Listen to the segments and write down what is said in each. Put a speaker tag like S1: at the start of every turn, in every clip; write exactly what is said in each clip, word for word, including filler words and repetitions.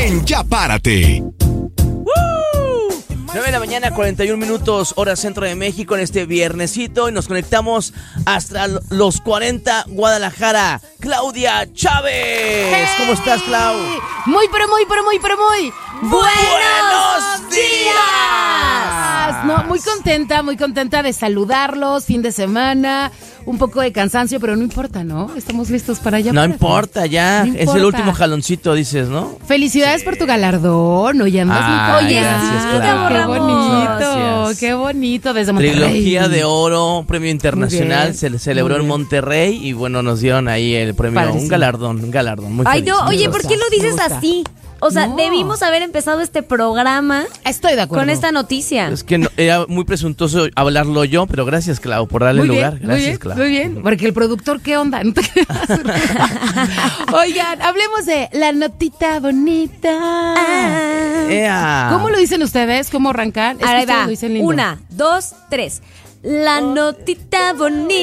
S1: en Ya Párate.
S2: nueve de la mañana, cuarenta y un minutos, hora centro de México en este viernesito. Y nos conectamos hasta los cuarenta, Guadalajara. Claudia Chávez.
S3: Hey.
S2: ¿Cómo estás, Clau?
S3: Muy, pero muy, pero muy, pero muy.
S2: ¡Buenos días!
S3: No, muy contenta, muy contenta de saludarlos. Fin de semana, un poco de cansancio, pero no importa, ¿no? Estamos listos para allá.
S2: No
S3: para
S2: importa, ya.
S3: No
S2: Es
S3: importa.
S2: el último jaloncito, dices, ¿no?
S3: Felicidades
S2: Sí.
S3: por tu galardón. Oye, andas
S2: Ah,
S3: muy... Oye,
S2: gracias,
S3: sí,
S2: Clau.
S3: qué bonito,
S2: Gracias.
S3: qué bonito. Desde Monterrey.
S2: Trilogía de oro, premio internacional,
S3: bien,
S2: se celebró
S3: muy
S2: en
S3: bien.
S2: Monterrey y bueno, nos dieron ahí el premio,
S3: Padrísimo.
S2: un galardón, un galardón. Muy
S4: Ay,
S2: feliz,
S4: no,
S2: muy
S4: oye,
S2: feliz.
S4: ¿por qué lo
S3: Me
S4: dices
S3: gusta.
S4: así? O sea,
S3: No.
S4: debimos haber empezado este programa
S3: Estoy de acuerdo.
S4: con esta noticia.
S2: Es que no, era muy presuntuoso hablarlo yo, pero gracias, Clau, por darle
S3: Muy
S2: lugar.
S3: bien,
S2: Gracias,
S3: muy bien,
S2: Clau.
S3: muy bien, porque el productor, ¿qué onda? No te creas. Oigan, hablemos de la notita bonita.
S4: Ah.
S2: Ea.
S3: ¿Cómo lo dicen ustedes? ¿Cómo arrancan? Es que
S4: Ahí
S3: ustedes
S4: va.
S3: lo dicen lindo.
S4: Una, dos, tres. La notita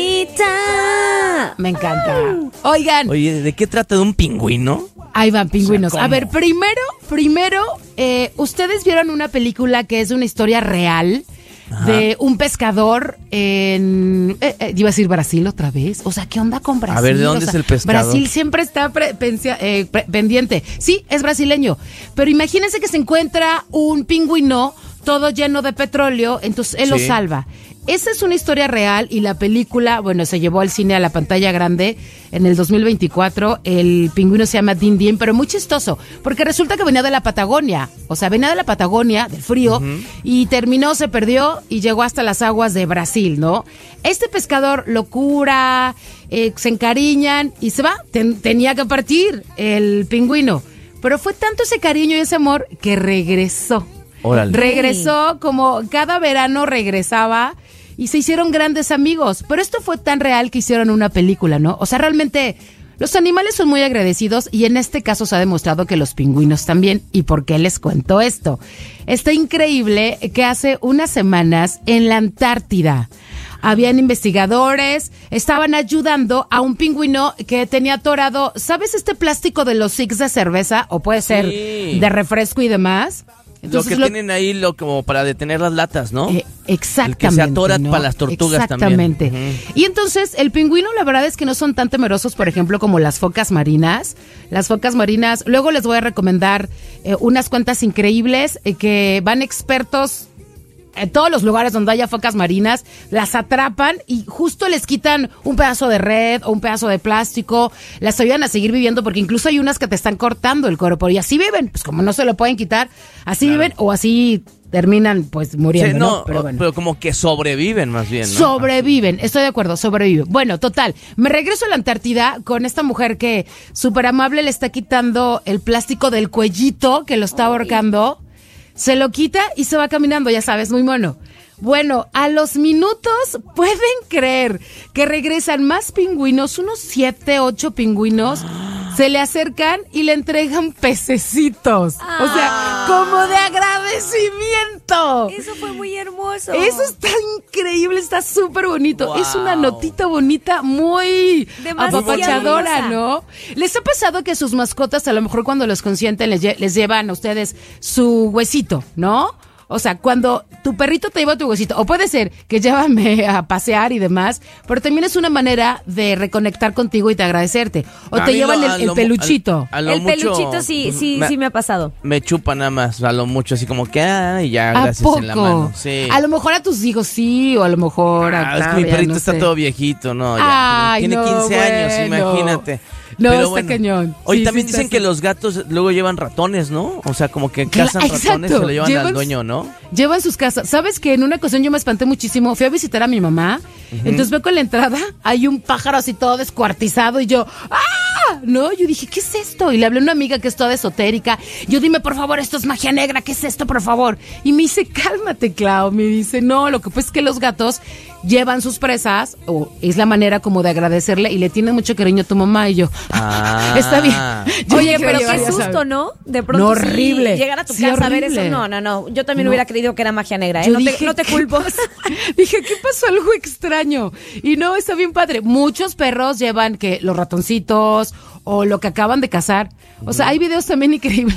S4: bonita.
S3: Me encanta. Oigan,
S2: Oye, ¿de qué trata? ¿De un pingüino?
S3: ahí van pingüinos.
S2: O sea, ¿cómo?
S3: A ver, primero, primero, eh, ustedes vieron una película que es una historia real de un pescador en... Eh, eh, iba a decir Brasil otra vez. O sea, ¿qué onda con Brasil?
S2: A ver, ¿de dónde
S3: O sea,
S2: es el pescador?
S3: Brasil siempre está pre- pensia- eh, pre- pendiente. Sí, es brasileño. Pero imagínense que se encuentra un pingüino todo lleno de petróleo, entonces él lo
S2: Sí.
S3: salva. Esa es una historia real y la película, bueno, se llevó al cine a la pantalla grande en el dos mil veinticuatro. El pingüino se llama Din Din, pero muy chistoso, porque resulta que venía de la Patagonia. O sea, venía de la Patagonia, del frío, y terminó, se perdió y llegó hasta las aguas de Brasil, ¿no? Este pescador lo cura, eh, se encariñan y se va. Ten- tenía que partir el pingüino. Pero fue tanto ese cariño y ese amor que regresó.
S2: Órale.
S3: Regresó como cada verano regresaba y se hicieron grandes amigos. Pero esto fue tan real que hicieron una película, ¿no? O sea, realmente los animales son muy agradecidos y en este caso se ha demostrado que los pingüinos también. ¿Y por qué les cuento esto? Está increíble que hace unas semanas en la Antártida habían investigadores, estaban ayudando a un pingüino que tenía atorado, ¿sabes este plástico de los six de cerveza? O puede ser
S2: Sí.
S3: de refresco y demás.
S2: Lo que tienen ahí lo como para detener las latas, ¿no?
S3: Eh, exactamente.
S2: El que se atora
S3: ¿no?
S2: para las tortugas
S3: Exactamente.
S2: también. Ujú.
S3: Y entonces, el pingüino, la verdad es que no son tan temerosos, por ejemplo, como las focas marinas. Las focas marinas, luego les voy a recomendar eh, unas cuentas increíbles eh, que van expertos en todos los lugares donde haya focas marinas, las atrapan y justo les quitan un pedazo de red o un pedazo de plástico, las ayudan a seguir viviendo porque incluso hay unas que te están cortando el cuerpo y así viven, pues como no se lo pueden quitar, así
S2: Claro.
S3: viven o así terminan pues muriendo,
S2: Sí,
S3: ¿no?
S2: no,
S3: Pero bueno.
S2: pero como que sobreviven más bien, ¿no?
S3: Sobreviven, estoy de acuerdo, sobreviven. Bueno, total, me regreso a la Antártida con esta mujer que súper amable le está quitando el plástico del cuellito que lo está ahorcando, se lo quita y se va caminando, ya sabes, muy mono. Bueno, a los minutos, ¿pueden creer que regresan más pingüinos, unos siete, ocho pingüinos? Se le acercan y le entregan pececitos. O sea, como de agradecimiento.
S4: Eso fue muy hermoso.
S3: Eso está increíble, está súper bonito.
S2: Wow.
S3: Es una notita bonita, muy
S4: Demasiado
S3: apapachadora,
S4: hermosa.
S3: ¿no? ¿Les ha pasado que sus mascotas, a lo mejor cuando los consienten, les, lle- les llevan a ustedes su huesito, ¿no? O sea, cuando tu perrito te lleva tu huesito, o puede ser que llévame a pasear y demás, pero también es una manera de reconectar contigo y de agradecerte. O
S2: A
S3: te
S2: mí
S3: llevan
S2: lo-
S3: el,
S2: a
S3: el
S2: lo mu-
S3: peluchito.
S2: a lo
S4: El
S2: mucho,
S4: peluchito sí,
S2: pues,
S4: sí, sí me ha pasado.
S2: Me chupa nada más, a lo mucho, así como que, ah, y ya,
S3: ¿A
S2: gracias
S3: poco?
S2: en la mano. Sí.
S3: A lo mejor a tus hijos sí, o a lo mejor a
S2: Ah, es que mi
S3: Octavia,
S2: perrito
S3: no
S2: está
S3: sé.
S2: todo viejito, ¿no? Ya,
S3: Ay,
S2: tiene
S3: no,
S2: quince años,
S3: bueno.
S2: imagínate.
S3: No,
S2: Pero
S3: está
S2: bueno.
S3: cañón.
S2: Oye,
S3: Sí,
S2: también
S3: sí
S2: dicen
S3: está
S2: que
S3: así.
S2: los gatos luego llevan ratones, ¿no? O sea, como que
S3: Cla-
S2: cazan ratones y
S3: exacto.
S2: se lo llevan
S3: Llevan
S2: al dueño, ¿no?
S3: Llevan sus casas. ¿Sabes que en una ocasión yo me espanté muchísimo? Fui a visitar a mi mamá. Entonces veo que en la entrada hay un pájaro así todo descuartizado y yo, ¡ah! No, yo dije, ¿qué es esto? Y le hablé a una amiga que es toda esotérica. Yo, dime, por favor, esto es magia negra, ¿qué es esto, por favor? Y me dice, cálmate, Clau. Me dice, no, lo que pasa es que los gatos llevan sus presas, o es la manera como de agradecerle, y le tienen mucho cariño a tu mamá. Y yo,
S2: Ah.
S3: está bien. Yo
S4: Oye,
S3: dije,
S4: pero
S3: ya
S4: qué
S3: sabes.
S4: susto, ¿no? De pronto
S3: No,
S4: sí,
S3: horrible.
S4: llegar a tu
S3: Sí,
S4: casa a ver
S3: horrible.
S4: eso. No, no, no. Yo también
S3: No.
S4: hubiera creído que era magia negra, ¿eh?
S3: Yo
S4: No te,
S3: dije
S4: no te
S3: que-
S4: culpo.
S3: Dije, ¿qué pasó? Algo extraño. Y no, está bien padre. Muchos perros llevan que los ratoncitos o lo que acaban de cazar. O sea, hay videos también increíbles